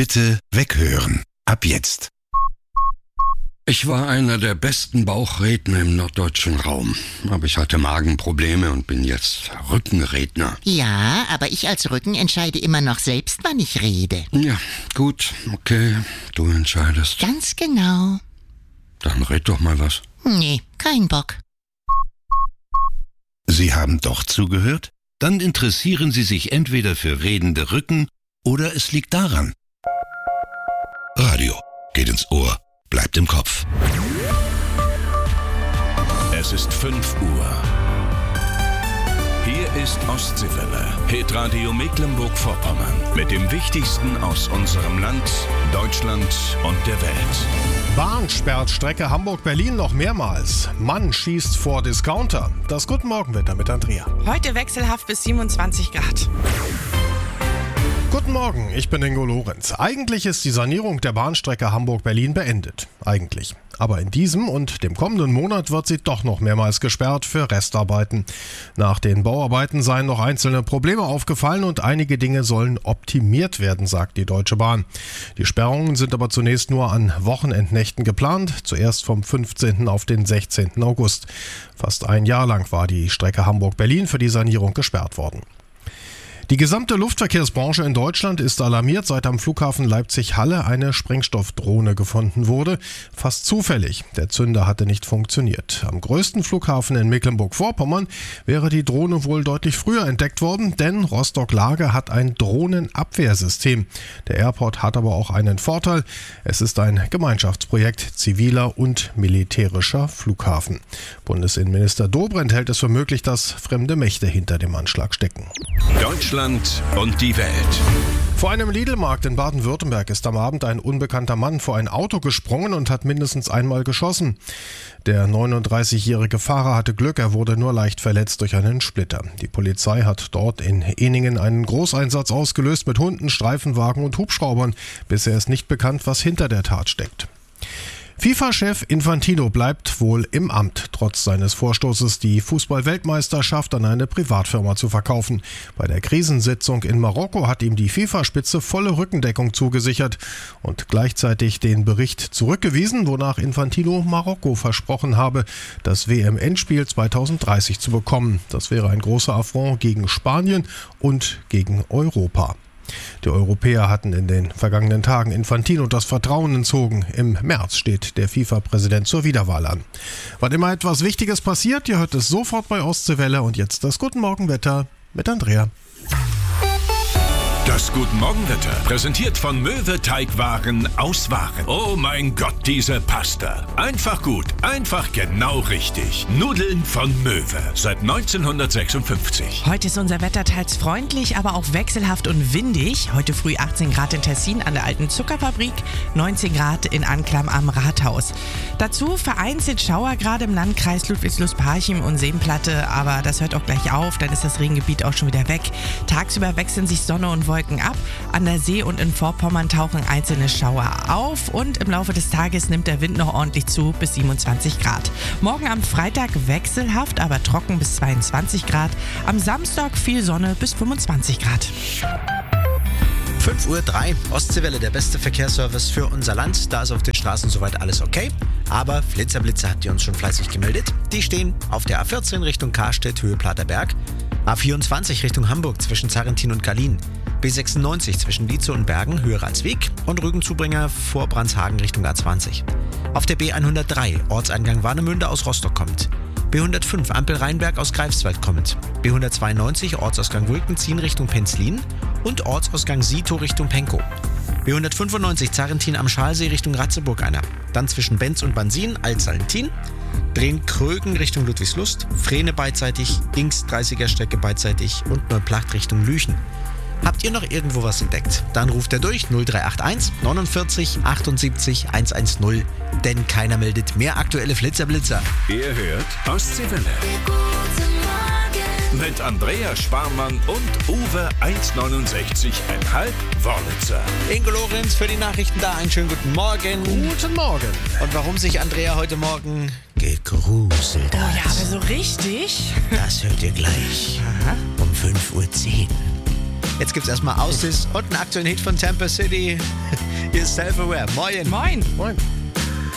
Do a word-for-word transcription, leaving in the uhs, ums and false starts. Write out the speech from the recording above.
Bitte weghören. Ab jetzt. Ich war einer der besten Bauchredner im norddeutschen Raum. Aber ich hatte Magenprobleme und bin jetzt Rückenredner. Ja, aber ich als Rücken entscheide immer noch selbst, wann ich rede. Ja, gut, okay, du entscheidest. Ganz genau. Dann red doch mal was. Nee, kein Bock. Sie haben doch zugehört? Dann interessieren Sie sich entweder für redende Rücken oder es liegt daran. Radio geht ins Ohr, bleibt im Kopf. Es ist fünf Uhr. Hier ist Ostseewelle, Hitradio Mecklenburg-Vorpommern. Mit dem Wichtigsten aus unserem Land, Deutschland und der Welt. Bahn sperrt Strecke Hamburg-Berlin noch mehrmals. Mann schießt vor Discounter. Das Guten Morgenwetter mit Andrea. Heute wechselhaft bis siebenundzwanzig Grad. Guten Morgen, ich bin Ingo Lorenz. Eigentlich ist die Sanierung der Bahnstrecke Hamburg-Berlin beendet. Eigentlich. Aber in diesem und dem kommenden Monat wird sie doch noch mehrmals gesperrt für Restarbeiten. Nach den Bauarbeiten seien noch einzelne Probleme aufgefallen und einige Dinge sollen optimiert werden, sagt die Deutsche Bahn. Die Sperrungen sind aber zunächst nur an Wochenendnächten geplant, zuerst vom fünfzehnten auf den sechzehnten August. Fast ein Jahr lang war die Strecke Hamburg-Berlin für die Sanierung gesperrt worden. Die gesamte Luftverkehrsbranche in Deutschland ist alarmiert, seit am Flughafen Leipzig-Halle eine Sprengstoffdrohne gefunden wurde. Fast zufällig. Der Zünder hatte nicht funktioniert. Am größten Flughafen in Mecklenburg-Vorpommern wäre die Drohne wohl deutlich früher entdeckt worden, denn Rostock-Lage hat ein Drohnenabwehrsystem. Der Airport hat aber auch einen Vorteil. Es ist ein Gemeinschaftsprojekt ziviler und militärischer Flughafen. Bundesinnenminister Dobrindt hält es für möglich, dass fremde Mächte hinter dem Anschlag stecken. Deutschland und die Welt. Vor einem Lidl-Markt in Baden-Württemberg ist am Abend ein unbekannter Mann vor ein Auto gesprungen und hat mindestens einmal geschossen. Der neununddreißigjährige Fahrer hatte Glück, er wurde nur leicht verletzt durch einen Splitter. Die Polizei hat dort in Ehningen einen Großeinsatz ausgelöst mit Hunden, Streifenwagen und Hubschraubern. Bisher ist nicht bekannt, was hinter der Tat steckt. FIFA-Chef Infantino bleibt wohl im Amt, trotz seines Vorstoßes, die Fußball-Weltmeisterschaft an eine Privatfirma zu verkaufen. Bei der Krisensitzung in Marokko hat ihm die FIFA-Spitze volle Rückendeckung zugesichert und gleichzeitig den Bericht zurückgewiesen, wonach Infantino Marokko versprochen habe, das W M-Endspiel zweitausenddreißig zu bekommen. Das wäre ein großer Affront gegen Spanien und gegen Europa. Die Europäer hatten in den vergangenen Tagen Infantino das Vertrauen entzogen. Im März steht der FIFA-Präsident zur Wiederwahl an. Wann immer etwas Wichtiges passiert, ihr hört es sofort bei Ostseewelle. Und jetzt das Guten Morgenwetter mit Andrea. Das Guten Morgenwetter, präsentiert von Möwe Teigwaren aus Waren. Oh mein Gott, diese Pasta. Einfach gut, einfach genau richtig. Nudeln von Möwe, seit neunzehnhundertsechsundfünfzig. Heute ist unser Wetter teils freundlich, aber auch wechselhaft und windig. Heute früh achtzehn Grad in Tessin an der alten Zuckerfabrik, neunzehn Grad in Anklam am Rathaus. Dazu vereinzelt Schauer gerade im Landkreis Ludwigslust-Parchim und Seenplatte, aber das hört auch gleich auf, dann ist das Regengebiet auch schon wieder weg. Tagsüber wechseln sich Sonne und Wolken ab. An der See und in Vorpommern tauchen einzelne Schauer auf und im Laufe des Tages nimmt der Wind noch ordentlich zu bis siebenundzwanzig Grad. Morgen am Freitag wechselhaft, aber trocken bis zweiundzwanzig Grad. Am Samstag viel Sonne bis fünfundzwanzig Grad. fünf Uhr drei, Ostseewelle, der beste Verkehrsservice für unser Land. Da ist auf den Straßen soweit alles okay. Aber Flitzerblitze habt ihr uns schon fleißig gemeldet. Die stehen auf der A vierzehn Richtung Karstedt, Höhe Platerberg. A vierundzwanzig Richtung Hamburg zwischen Zarrentin und Gallien. B sechsundneunzig zwischen Lietze und Bergen, Höhe Ransweg. Und Rügenzubringer vor Brandshagen Richtung A zwanzig. Auf der B hundertdrei, Ortseingang Warnemünde aus Rostock kommt. B hundertfünf, Ampel Rheinberg aus Greifswald kommt. B hundertzweiundneunzig, Ortsausgang Wulkenziehen Richtung Penzlin. Und Ortsausgang Sito Richtung Penkow. B hundertfünfundneunzig, Zarrentin am Schalsee Richtung Ratzeburg einer. Dann zwischen Benz und Bansin, Altsalentin. Drehen Krögen Richtung Ludwigslust, Frehne beidseitig, Ings dreißiger Strecke beidseitig und Neuplacht Richtung Lüchen. Habt ihr noch irgendwo was entdeckt? Dann ruft er durch null drei acht eins neunundvierzig achtundsiebzig hundertzehn, denn keiner meldet mehr aktuelle Flitzerblitzer. Ihr hört Ostseewelle. Mit Andrea Sparmann und Uwe eins neunundsechzig Komma fünf Wörlitzer. Ingo Lorenz für die Nachrichten da. Einen schönen guten Morgen. Guten Morgen. Und warum sich Andrea heute Morgen gegruselt hat, Oh ja, aber so richtig? das hört ihr gleich Aha. um fünf Uhr zehn. Jetzt gibt's erstmal Aussies und einen aktuellen Hit von Tampa City. Hier ist Self-Aware. Moin. Moin. Moin.